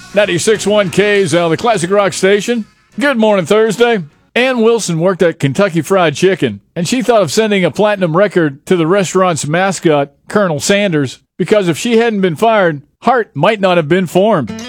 96.1 KZL, the classic rock station. Good morning, Thursday. Ann Wilson worked at Kentucky Fried Chicken, and she thought of sending a platinum record to the restaurant's mascot, Colonel Sanders, because if she hadn't been fired, Heart might not have been formed.